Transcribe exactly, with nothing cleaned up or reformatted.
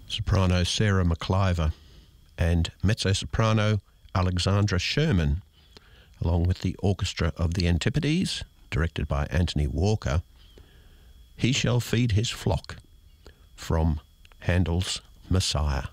soprano Sarah McIver, and mezzo-soprano Alexandra Sherman, along with the Orchestra of the Antipodes, directed by Anthony Walker, He Shall Feed His Flock, from Handel's Messiah.